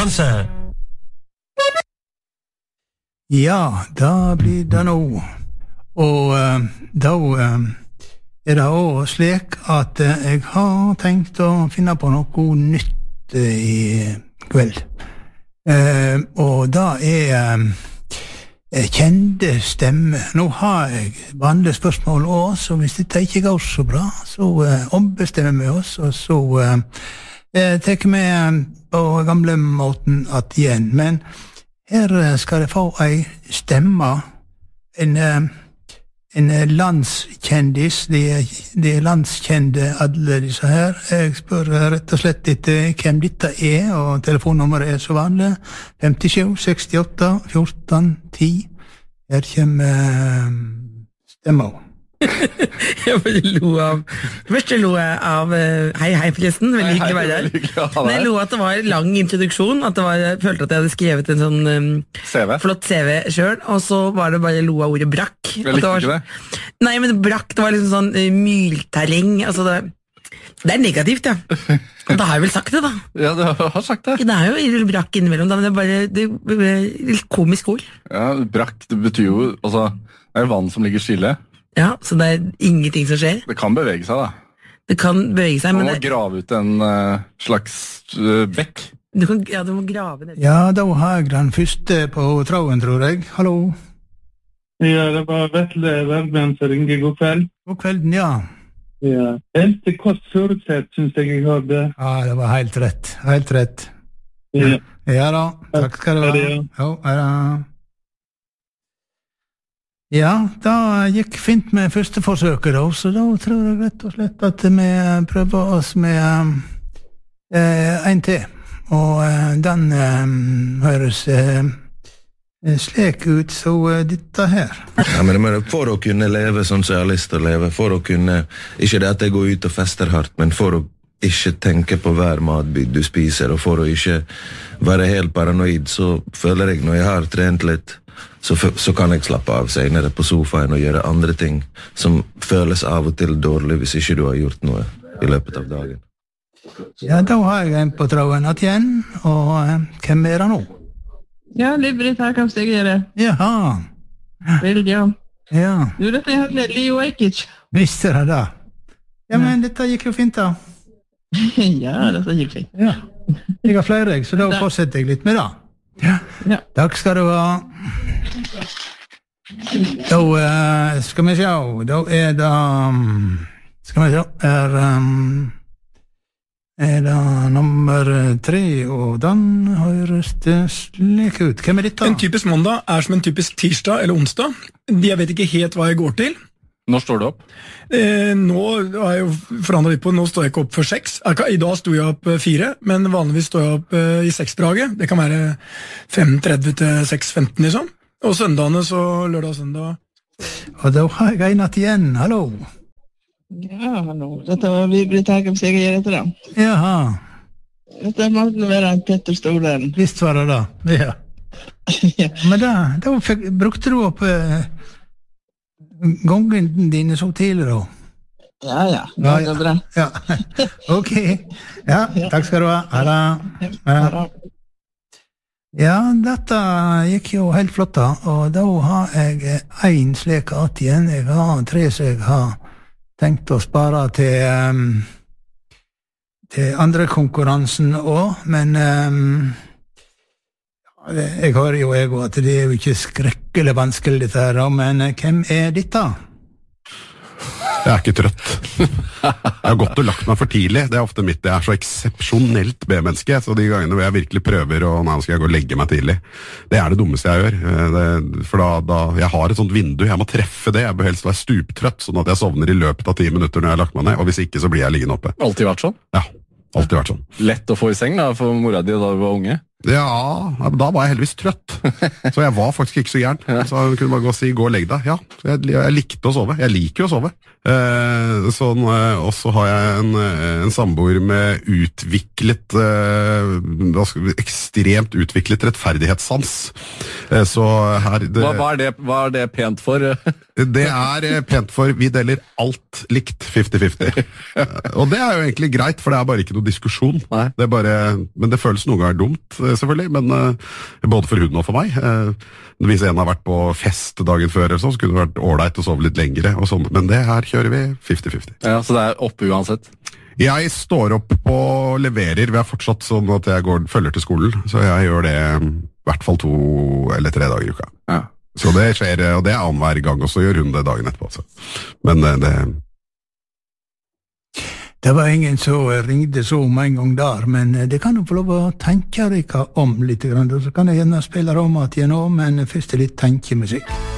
konkurranse. Ja, da blir det nå. Og da det også slik at jeg har tenkt å finne på noe nytt i kveld. Og da kjente stemme. Nå har jeg vanlige spørsmål også, så hvis dette ikke går så bra, så ombestemmer vi oss, og så tar vi på gamle måten at igjen. Men her skal jeg få ei stemme, en landskjendis, de landskjende alle disse her. Jeg spør rett og slett etter hvem dette og telefonnummeret så vanlig. 57 68 14 10. Her kommer stemma. Jeg lo av hei forresten, veldig hyggelig å være der. Men jeg lo at det var lang introduksjon, at jeg følte at jeg hadde skrevet en sånn flott CV selv, og så var det bare lo av ordet brakk. Jeg likte ikke det. Nei, men brakk, det var liksom sånn mylterreng, altså det negativt, ja. Da har jeg vel sagt det da. Ja, du har sagt det. Det jo brakk innimellom, men det litt komisk ord. Ja, brakk, det betyr jo, altså, det vann som ligger stille. Ja, så det ingenting som skjer. Det kan bevege seg, da. Det kan bevege seg, men man må grave ut en slags bekk. Du må grave det. Ja, da har jeg den første på tråden, tror jeg. Hallo? Ja, det var Vetle Verbjørn som ringer. God kveld. God kvelden, ja. Ja, helt kort forutsett, synes jeg hørte. Ja, det var helt rett. Helt rett. Ja. Ja da, takk skal du ha. Jo, ja da. Ja, da gikk fint med første forsøket da, så da tror jeg rett og slett at vi prøver oss med en til. Og den høres slik ut, så dette her. Ja, men for å kunne leve sånn som jeg har lyst til å leve, for å kunne, ikke det at jeg går ut og fester hardt, men for å ikke tenke på hver matbit du spiser, og for å ikke være helt paranoid, så føler jeg når jeg har trent litt, så kan jeg slappe av senere på sofaen og gjøre andre ting som føles av og til dårlig hvis ikke du har gjort noe i løpet av dagen. Ja, da har jeg en på tråden igjen, og hvem det nå? Ja, Liv-Britt her, kan jeg gjøre det? Jaha. Veldig, ja. Ja. Du, dette er Leo Ajkic. Visste jeg da? Ja, men dette gikk jo fint da. Ja, dette gikk fint. Ja. Jeg har flere, så da fortsetter jeg litt med det. Ja. Takk skal du ha. Da skal vi se, da det skal vi se, det nummer 3, og den høres det slik ut. Hvem dette? En typisk mandag som en typisk tirsdag eller onsdag. Jeg vet ikke helt hva jeg går til. Når står du opp? Nå har jeg jo forandret litt på, nå står jeg ikke opp for 6. I dag sto jeg opp 4, men vanligvis står jeg opp i 6-draget. Det kan være 5:30 til 6:15 liksom. Og søndagene så lørdag og søndag. Og da har jeg en igjen, hallo. Ja, hallo. Dette var Liv-Britt her, kan jeg gjøre det da? Jaha. Dette måtte være Petter Stordalen. Visst var det da, ja. Men da brukte du opp gangen dine så tidlig da? Ja, det går bra. Ja. Ok, ja, takk skal du ha. Ha. Ja, dette gikk jo helt flott da, og da har jeg en slik at igjen. Jeg har 3 som jeg har tenkt å spare til andre konkurransen også, men jeg hører jo at det jo ikke skrekkelig vanskelig dette her, men hvem dette? Jeg ikke trøtt. Jeg har gått og lagt meg for tidlig. Det ofte mitt. Jeg så eksepsjonelt B-menneske, så de gangene hvor jeg virkelig prøver, og nå skal jeg gå og legge meg tidlig. Det det dummeste jeg gjør. For da jeg har et sånt vindu, jeg må treffe det. Jeg bør helst være stuptrøtt, sånn at jeg sovner i løpet av 10 minutter når jeg har lagt meg ned, og hvis ikke så blir jeg liggende oppe. Alltid vært sånn? Ja, alltid vært sånn. Lett å få i seng da, for mora di da du var unge? Ja, da var jeg heldigvis trøtt. Så jeg var faktisk ikke så gæren. Så jeg kunne bare gå og si, gå og legg deg. Ja, jeg likte å sove. Jeg liker å sove. Og så har jeg en samboer med utviklet, ekstremt utviklet rettferdighetssans. Så her... Hva det pent for? Det pent for vi deler alt likt 50-50. Og det jo egentlig greit, for det bare ikke noe diskusjon. Men det føles noen ganger dumt, selvfølgelig, men både for hunden og for meg. Hvis en har vært på fest dagen før, så kunne det vært ordentlig å sove litt lengre, og sånn. Men det her kjører vi 50-50. Ja, så det oppe uansett? Jeg står opp og leverer. Vi fortsatt sånn at jeg følger til skolen, så jeg gjør det i hvert fall 2 eller 3 dager i uka. Ja. Så det skjer, og det annenhver gang, og så gjør hun det dagen etterpå. Så. Men Det var ingen som ringte så om en gang der, men det kan du få lov å tenke deg om litt, og så kan jeg gjerne spille om at jeg nå, men først litt tenkemusikk.